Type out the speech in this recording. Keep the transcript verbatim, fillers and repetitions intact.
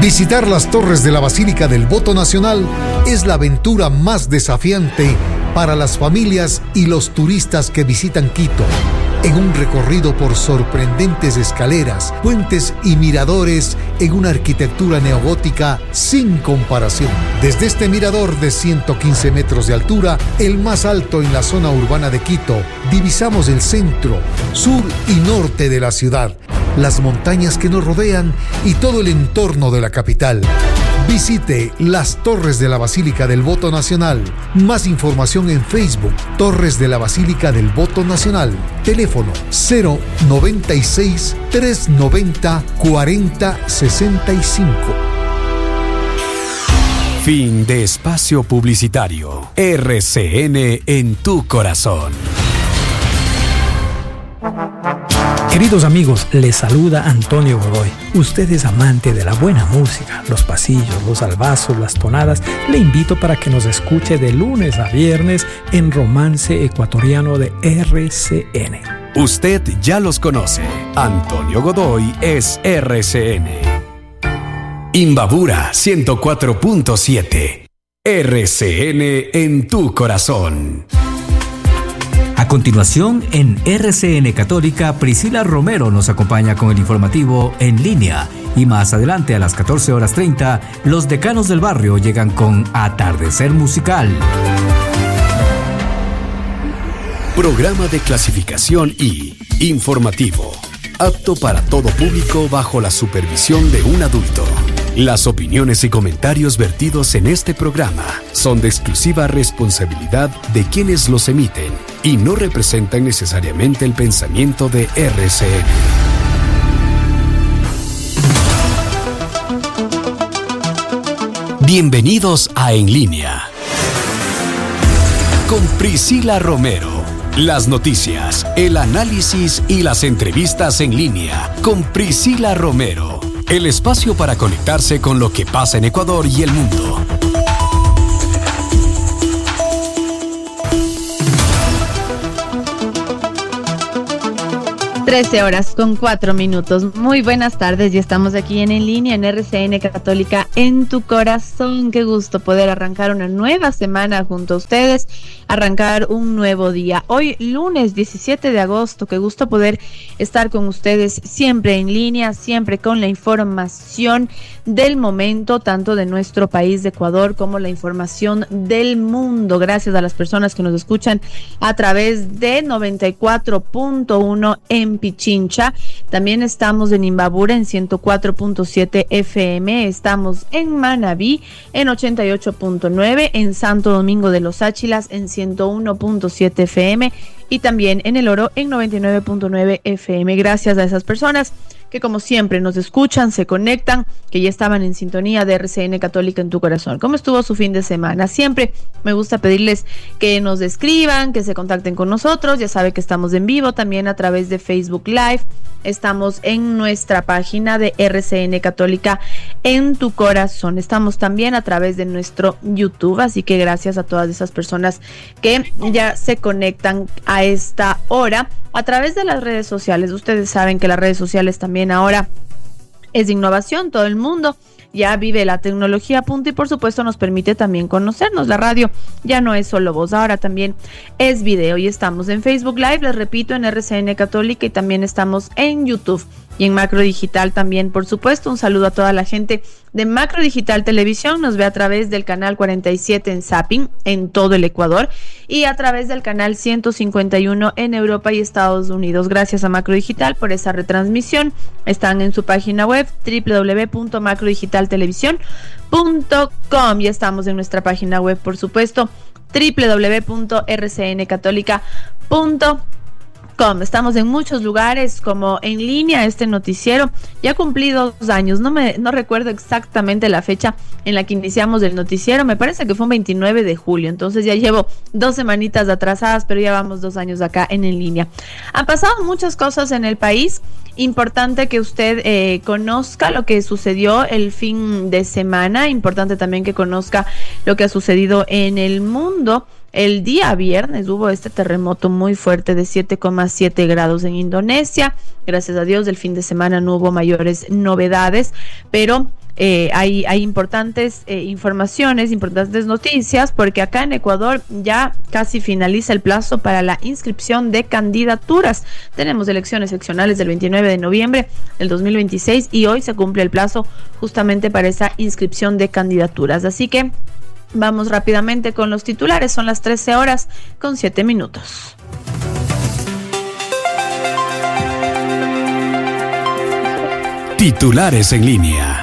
Visitar las torres de la Basílica del Voto Nacional es la aventura más desafiante para las familias y los turistas que visitan Quito. En un recorrido por sorprendentes escaleras, puentes y miradores en una arquitectura neogótica sin comparación. Desde este mirador de ciento quince metros de altura, el más alto en la zona urbana de Quito, divisamos el centro, sur y norte de la ciudad, las montañas que nos rodean y todo el entorno de la capital. Visite las Torres de la Basílica del Voto Nacional. Más información en Facebook, Torres de la Basílica del Voto Nacional. Teléfono cero noventa y seis, trescientos noventa, cuarenta sesenta y cinco. Fin de espacio publicitario. R C N en tu corazón. Queridos amigos, les saluda Antonio Godoy. Usted es amante de la buena música, los pasillos, los albazos, las tonadas. Le invito para que nos escuche de lunes a viernes en Romance Ecuatoriano de R C N. Usted ya los conoce. Antonio Godoy es R C N. Imbabura ciento cuatro punto siete. R C N en tu corazón. A continuación, en R C N Católica, Priscila Romero nos acompaña con el informativo En Línea. Y más adelante, a las catorce horas treinta, los decanos del barrio llegan con Atardecer Musical. Programa de clasificación I, informativo, apto para todo público bajo la supervisión de un adulto. Las opiniones y comentarios vertidos en este programa son de exclusiva responsabilidad de quienes los emiten y no representan necesariamente el pensamiento de R C N. Bienvenidos a En Línea. Con Priscila Romero. Las noticias, el análisis y las entrevistas en línea con Priscila Romero. El espacio para conectarse con lo que pasa en Ecuador y el mundo. trece horas con cuatro minutos. Muy buenas tardes y estamos aquí en En Línea en R C N Católica en tu corazón. Qué gusto poder arrancar una nueva semana junto a ustedes, arrancar un nuevo día. Hoy lunes diecisiete de agosto, qué gusto poder estar con ustedes siempre en línea, siempre con la información del momento, tanto de nuestro país de Ecuador como la información del mundo. Gracias a las personas que nos escuchan a través de noventa y cuatro punto uno en Pichincha. También estamos en Imbabura en ciento cuatro punto siete F M. Estamos en Manabí en ochenta y ocho punto nueve, en Santo Domingo de los Áchilas en ciento uno punto siete F M y también en El Oro en noventa y nueve punto nueve F M. Gracias a esas personas que como siempre nos escuchan, se conectan, que ya estaban en sintonía de R C N Católica en tu corazón. ¿Cómo estuvo su fin de semana? Siempre me gusta pedirles que nos escriban, que se contacten con nosotros. Ya sabe que estamos en vivo también a través de Facebook Live. Estamos en nuestra página de R C N Católica en tu corazón. Estamos también a través de nuestro YouTube, así que gracias a todas esas personas que ya se conectan a esta hora a través de las redes sociales. Ustedes saben que las redes sociales también ahora es de innovación, todo el mundo ya vive la tecnología a punto y por supuesto nos permite también conocernos. La radio ya no es solo voz, ahora también es video y estamos en Facebook Live, les repito, en R C N Católica y también estamos en YouTube y en Macro Digital también, por supuesto. Un saludo a toda la gente de Macro Digital Televisión, nos ve a través del canal cuarenta y siete en Zapping en todo el Ecuador y a través del canal ciento cincuenta y uno en Europa y Estados Unidos. Gracias a Macro Digital por esa retransmisión. Están en su página web doble u doble u doble u punto macro digital televisión punto com y estamos en nuestra página web, por supuesto, doble u doble u doble u punto r c n católica punto com. Estamos en muchos lugares como En Línea, este noticiero ya cumplí dos años, no me no recuerdo exactamente la fecha en la que iniciamos el noticiero, me parece que fue un veintinueve de julio, entonces ya llevo dos semanitas atrasadas, pero ya vamos dos años acá en En Línea. Han pasado muchas cosas en el país, importante que usted eh, conozca lo que sucedió el fin de semana, importante también que conozca lo que ha sucedido en el mundo. El día viernes hubo este terremoto muy fuerte de siete coma siete grados en Indonesia. Gracias a Dios, el fin de semana no hubo mayores novedades, pero eh, hay, hay importantes eh, informaciones, importantes noticias, porque acá en Ecuador ya casi finaliza el plazo para la inscripción de candidaturas. Tenemos elecciones seccionales del veintinueve de noviembre del dos mil veintiséis y hoy se cumple el plazo justamente para esa inscripción de candidaturas. Así que vamos rápidamente con los titulares. Son las trece horas con siete minutos. Titulares en línea.